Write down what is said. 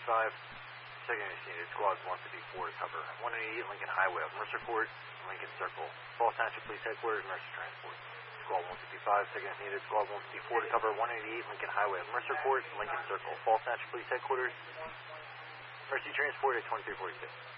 Second unit needed, squad 154 to cover 188 Lincoln Highway, Mercer Court, Lincoln Circle. Falls Township Police Headquarters, Mercer Transport. Squad 155, second unit needed, squad 154 to cover 188 Lincoln Highway, Mercer Court, Lincoln Circle. Falls Township Police Headquarters, Mercy Transport at 2346.